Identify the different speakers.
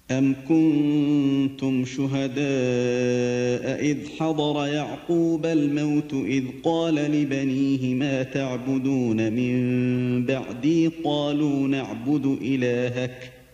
Speaker 1: أَمْ كُنتُمْ شُهَدَاءَ إِذْ حَضَرَ يَعْقُوبَ الْمَوْتُ إِذْ قَالَ لِبَنِيهِ مَا تَعْبُدُونَ مِن بَعْدِي قَالُوا نَعْبُدُ إِلَٰهَكَ